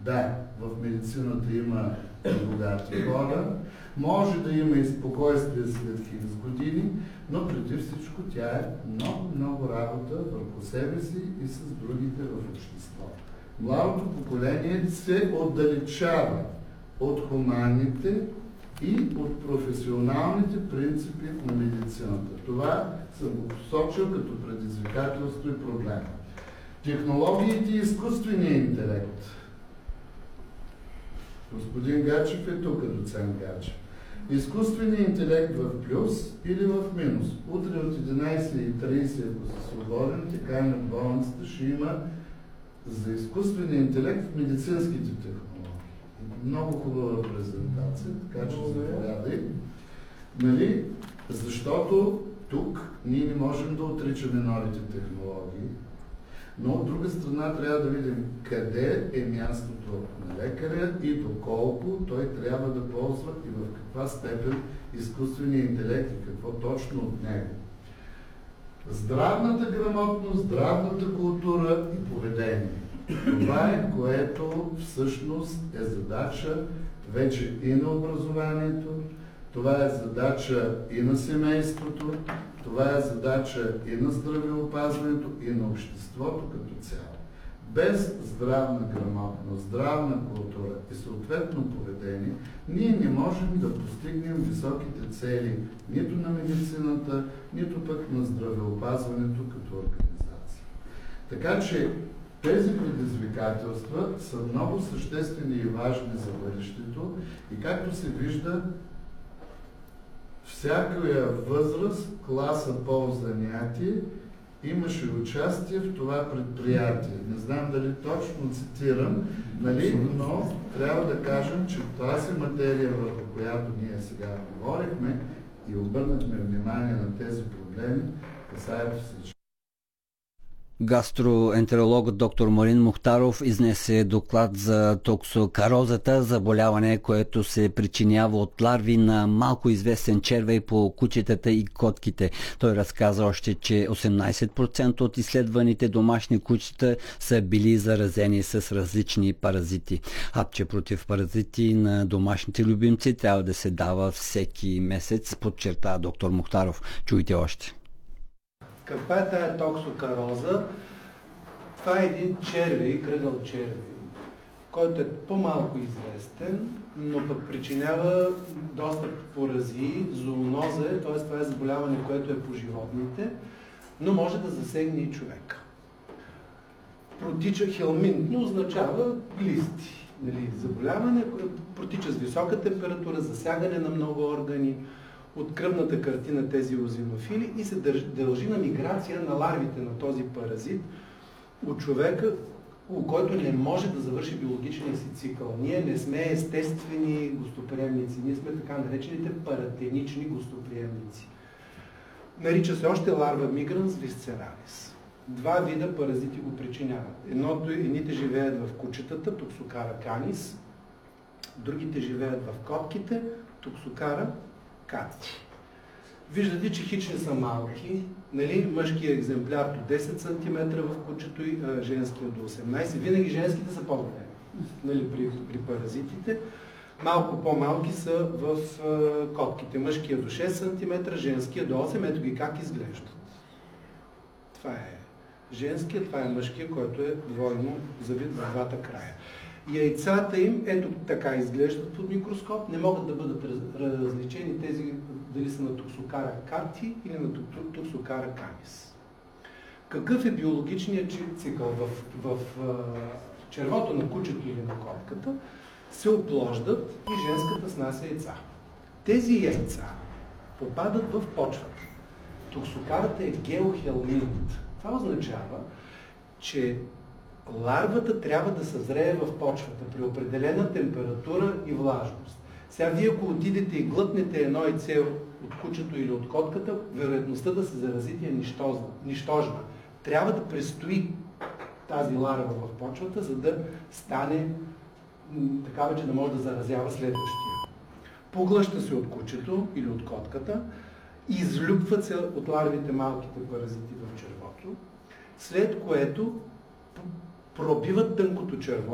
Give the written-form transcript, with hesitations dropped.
Да, в медицината има богати хора, може да има и спокойствие след хиляди години, но преди всичко тя е много работа върху себе си и с другите в обществото. Младото поколение се отдалечава от хуманните и от професионалните принципи на медицината. Това съм го посочил като предизвикателство и проблем. Технологиите и изкуствения интелект. Господин Гачев е тук, доцент Гачев. Изкуственият интелект в плюс или в минус. Утре от 11:30, ако са свободен, така на болницата ще има за изкуствения интелект в медицинските технологии. Много хубава презентация, така че заповядай. Нали? Защото тук ние не можем да отричаме новите технологии, но от друга страна трябва да видим къде е мястото на лекаря и доколко той трябва да ползва и в каква степен изкуствения интелект и какво точно от него. Здравната грамотност, здравната култура и поведение. Това е, което всъщност е задача вече и на образованието, това е задача и на семейството, това е задача и на здравеопазването, и на обществото като цяло. Без здравна грамотност, здравна култура и съответно поведение, ние не можем да постигнем високите цели нито на медицината, нито пък на здравеопазването като организация. Така че тези предизвикателства са много съществени и важни за бъдещето и както се вижда, всякоя възраст, класа, пол, занятие имаше участие в това предприятие. Не знам дали точно цитирам, нали, но трябва да кажем, че тази материя, върху която ние сега говорихме и обърнахме внимание на тези проблеми, касаят всички. Гастроентерологът доктор Марин Мухтаров изнесе доклад за токсокарозата, заболяване, което се причинява от ларви на малко известен червей по кучетата и котките. Той разказа още, че 18% от изследваните домашни кучета са били заразени с различни паразити. Хапче против паразити на домашните любимци трябва да се дава всеки месец, подчерта доктор Мухтаров. Чуйте още. Каква е тая токсокароза? Това е един червей, кръгъл червей, който е по-малко известен, но пък причинява доста поразии, зооноза е, т.е. това е заболяване, което е по животните, но може да засегне и човека. Протича хелминтно, означава глисти. Нали, заболяване, протича с висока температура, засягане на много органи, от кръвната картина тези озинофили и се дължи на миграция на ларвите на този паразит от човека, у който не може да завърши биологичния си цикъл. Ние не сме естествени гостоприемници, ние сме така наречените паратенични гостоприемници. Нарича се още ларва мигранс висцералис. Два вида паразити го причиняват. Едните живеят в кучетата, токсокара канис, другите живеят в котките, токсокара кати. Виждате, че хич не са малки. Нали? Мъжкият екземпляр до 10 см в кучето и женския до 18. Винаги женските са по-големи, нали, при паразитите. Малко по-малки са в котките. Мъжкия до 6 см, женския до 8. Ето ги как изглеждат. Това е женския, това е мъжкия, който е двойно завит в двата края. Яйцата им, ето така изглеждат под микроскоп, не могат да бъдат различени тези дали са на токсокара кати или на токсокара канис. Какъв е биологичният цикъл? В червото на кучето или на котката се оплождат и женската снася яйца. Тези яйца попадат в почвата. Токсокарата е геохелминт. Това означава, че ларвата трябва да съзрее в почвата при определена температура и влажност. Сега вие, ако отидете и глътнете едно яйце от кучето или от котката, вероятността да се заразите е нищожна. Трябва да престои тази ларва в почвата, за да стане такава, че да може да заразява следващия. Поглъща се от кучето или от котката, излюпват се от ларвите малките паразити в червото, след което пробиват тънкото черво,